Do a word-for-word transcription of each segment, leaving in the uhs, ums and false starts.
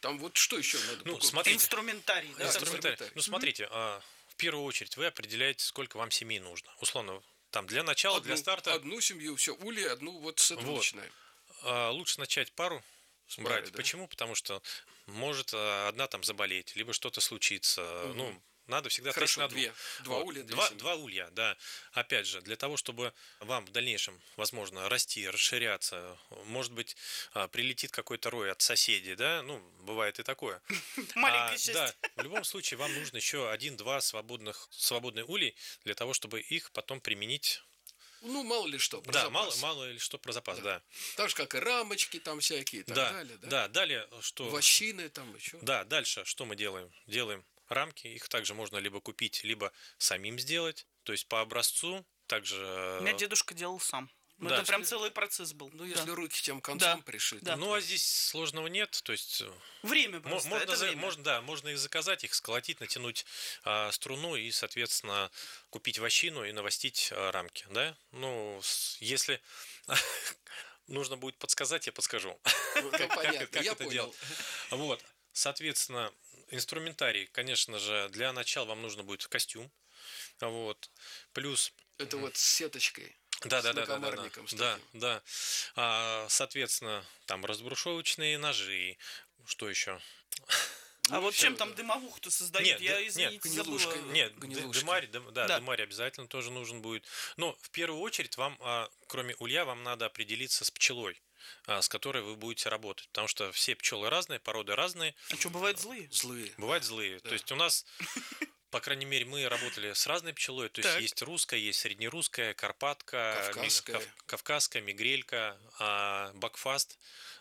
Там вот что еще надо? Ну, смотрите. Инструментарий, да? Инструментарий. Ну, смотрите, а, в первую очередь вы определяете, сколько вам семей нужно. Условно, там для начала, одну, для старта. Одну семью, все, улей, одну, вот с этого вот. начинаем. А, лучше начать пару С брать. пары, да? Почему? Потому что может а, одна там заболеть, либо что-то случится. Угу. Ну, надо всегда Хорошо, тратить на две. двух. Два вот. улья, две два, семьи. два улья, да. Опять же, для того, чтобы вам в дальнейшем, возможно, расти, расширяться, может быть, а, прилетит какой-то рой от соседей, да, ну, бывает и такое. Маленькое А, счастье. Да, в любом случае вам нужно еще один-два свободных, свободные ульи для того, чтобы их потом применить. Ну, мало ли что, про Да, запас. мало, мало или что про запас, да. Да. Так же, как и рамочки там всякие и так Да, далее. Да? да, далее что? Вощины там еще. Да, дальше что мы делаем? Делаем рамки, их также можно либо купить, либо самим сделать, то есть по образцу. Также. У меня дедушка делал сам. Ну, Да. это прям целый процесс был. Ну, если Да. руки тем концом Да. пришиты. Да. Ну, а здесь сложного нет, то есть Время мо- просто. можно, это за- время. можно, да, можно их заказать, их сколотить, натянуть а, струну и, соответственно, купить вощину и навостить а, рамки, да. Ну, с- если нужно будет подсказать, я подскажу. Ну, Как- как понятно, это- как я это понял. делать. Вот, соответственно, инструментарий, конечно же, для начала вам нужно будет костюм, вот, плюс. Это вот с сеточкой. Да, с да, да, да, да, накомарником с да, таким. да. А, соответственно, там разбрушевочные ножи, что еще? А Ну, вот всё, чем там да. дымовуху-то создают? Нет, Я, ды- извините, нет, забыла. гнилушка, Нет, ды- гнилушка. дымарь, дым- да, Да. дымарь обязательно тоже нужен будет. Но в первую очередь вам, а, кроме улья, вам надо определиться с пчелой, а, с которой вы будете работать, потому что все пчелы разные, породы разные, А что, бывают злые? Злые. бывают злые. Да. То есть у нас, по крайней мере, мы работали с разной пчелой, то есть Так. есть русская, есть среднерусская, карпатка, ми- Кавказская. кав- кавказская, мигрелька, а, бакфаст.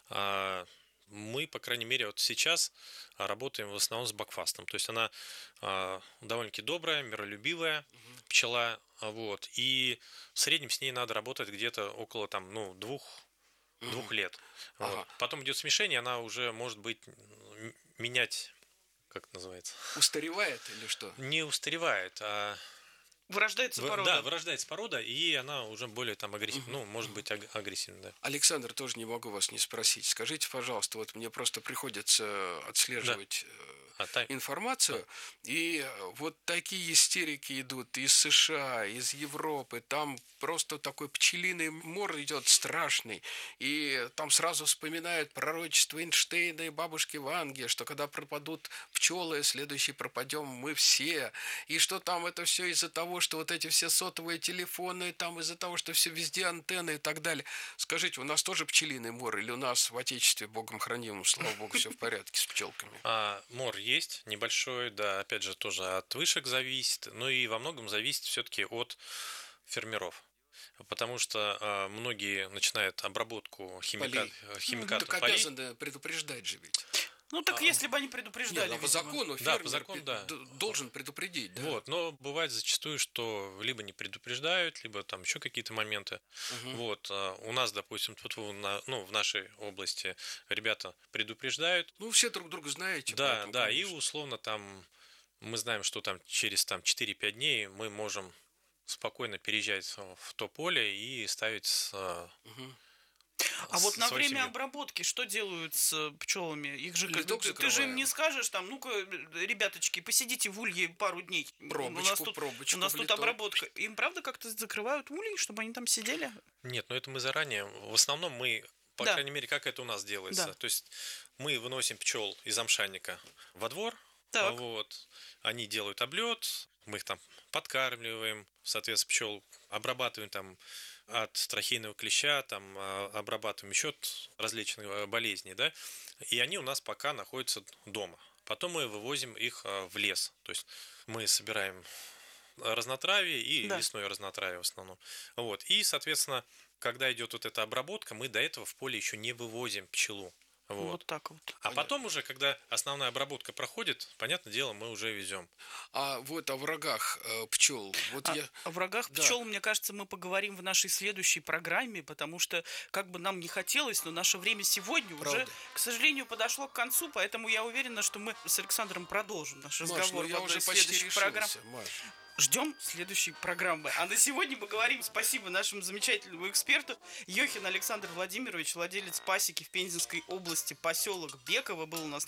А, Мы, по крайней мере, вот сейчас а, работаем в основном с бакфастом. То есть она а, довольно-таки добрая, миролюбивая пчела. а, Вот. И в среднем с ней надо работать где-то около там, ну, двух, двух лет. Вот. Ага. Потом идет смешение, она уже может быть м, менять, как это называется, Устаревает или что? не устаревает, а Вырождается вы- порода. да, вырождается порода, и она уже более там агрессивна, ну, может быть, аг- агрессивная, да. Александр, тоже не могу вас не спросить. Скажите, пожалуйста, вот мне просто приходится отслеживать э, А та- информацию, и вот такие истерики идут из США, из Европы, там просто такой пчелиный мор идет страшный, и там сразу вспоминают пророчество Эйнштейна и бабушки Ванги, что когда пропадут пчелы, следующий пропадем мы все, и что там это все из-за того, что вот эти все сотовые телефоны, там из-за того, что все везде антенны и так далее. Скажите, у нас тоже пчелиный мор, или у нас в Отечестве, Богом хранимом, слава Богу, все в порядке с пчелками? А, мор есть небольшой, да, опять же, тоже от вышек зависит, но и во многом зависит все-таки от фермеров. Потому что а, многие начинают обработку химика... Полей. химикатов Так полей. обязаны предупреждать же ведь. Ну так если бы они предупреждали. Нет, а по видимо. закону Да, фермер по закону, да. д- должен предупредить. Да? Вот, но бывает зачастую, что либо не предупреждают, либо там еще какие-то моменты. Мгм. Вот, а, у нас, допустим, тут в, на- ну, в нашей области ребята предупреждают. Ну, все друг друга знаете. Да, поэтому, да, и конечно. условно там мы знаем, что там через там, четыре-пять дней мы можем спокойно переезжать в то поле и ставить с, а, Мгм. А вот с- на свою время семью. обработки что делают с пчелами? Их же как- Ледок ты, ты же им закрываем. не скажешь там, ну-ка, ребяточки, посидите в улье пару дней. Пробочку, у нас тут, пробочку у нас в тут ледок. обработка. Им правда как-то закрывают улей, чтобы они там сидели? Нет, но это мы заранее. В основном мы, по Да. крайней мере, как это у нас делается. Да. То есть мы выносим пчел из амшанника во двор. Так. Вот. Они делают облет, мы их там подкармливаем, соответственно, пчел обрабатываем там от трахейного клеща, там а, обрабатываем еще от различных а, болезней, да, и они у нас пока находятся дома. Потом мы вывозим их а, в лес, то есть мы собираем разнотравие и Да. лесное разнотравие в основном. Вот. И, соответственно, когда идет вот эта обработка, мы до этого в поле еще не вывозим пчелу. Вот, Вот. так вот. А потом уже, когда основная обработка проходит, понятное дело, мы уже везем. А вот о врагах э, пчел. Вот А, я... о врагах Да. пчел, мне кажется, мы поговорим в нашей следующей программе, потому что, как бы нам не хотелось, но наше время сегодня уже, Правда. к сожалению, подошло к концу, поэтому я уверена, что мы с Александром продолжим наш Маш, разговор ну в я одной уже из почти следующих программ. решился, Маш. Ждем следующей программы. А на сегодня мы говорим спасибо нашему замечательному эксперту Йохин Александр Владимирович, владелец пасеки в Пензенской области, поселок Беково, был у нас